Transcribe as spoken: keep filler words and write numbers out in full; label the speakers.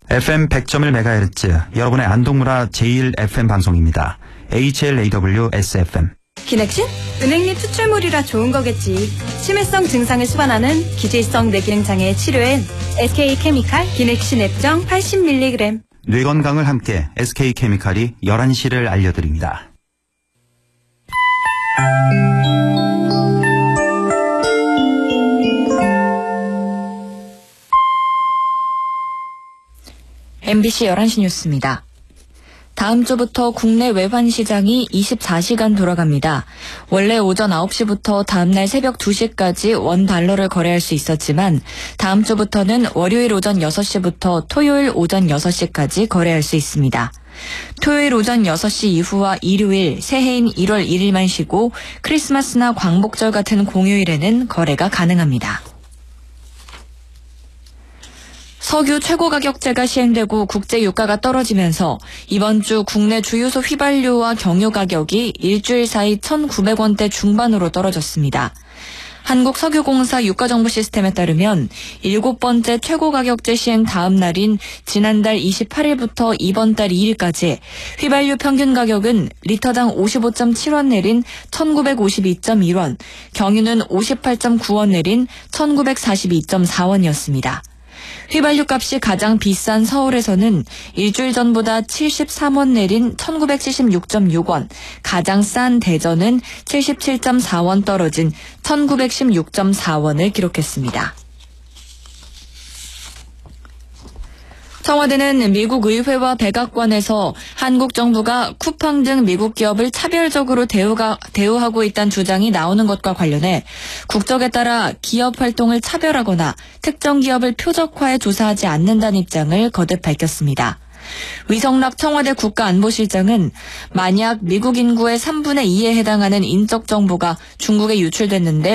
Speaker 1: 에프엠 백 점 일 메가헤르츠 여러분의 안동문화 제일 에프엠 방송입니다. 에이치엘에이더블유에스에프엠.
Speaker 2: 기넥신? 은행잎 추출물이라 좋은 거겠지. 치매성 증상을 수반하는 기질성 뇌기능 장애 치료엔 에스케이케미칼 기넥신 앱정 팔십 밀리그램.
Speaker 1: 뇌 건강을 함께 에스케이케미칼이 열한 시를 알려드립니다.
Speaker 3: 엠비씨 열한 시 뉴스입니다. 다음 주부터 국내 외환 시장이 이십사 시간 돌아갑니다. 원래 오전 아홉 시부터 다음날 새벽 두 시까지 원 달러를 거래할 수 있었지만 다음 주부터는 월요일 오전 여섯 시부터 토요일 오전 여섯 시까지 거래할 수 있습니다. 토요일 오전 여섯 시 이후와 일요일, 새해인 일월 일일만 쉬고 크리스마스나 광복절 같은 공휴일에는 거래가 가능합니다. 석유 최고가격제가 시행되고 국제 유가가 떨어지면서 이번 주 국내 주유소 휘발유와 경유 가격이 일주일 사이 천구백 원대 중반으로 떨어졌습니다. 한국석유공사 유가정보 시스템에 따르면 일곱 번째 최고가격제 시행 다음 날인 지난달 이십팔 일부터 이번 달 이 일까지 휘발유 평균 가격은 리터당 오십오 점 칠 원 내린 천구백오십이 점 일 원, 경유는 오십팔 점 구 원 내린 천구백사십이 점 사 원이었습니다. 휘발유 값이 가장 비싼 서울에서는 일주일 전보다 칠십삼 원 내린 천구백칠십육 점 육 원, 가장 싼 대전은 칠십칠 점 사 원 떨어진 천구백십육 점 사 원을 기록했습니다. 청와대는 미국 의회와 백악관에서 한국 정부가 쿠팡 등 미국 기업을 차별적으로 대우가, 대우하고 있다는 주장이 나오는 것과 관련해 국적에 따라 기업 활동을 차별하거나 특정 기업을 표적화해 조사하지 않는다는 입장을 거듭 밝혔습니다. 위성락 청와대 국가안보실장은 만약 미국 인구의 삼분의 이에 해당하는 인적 정보가 중국에 유출됐는데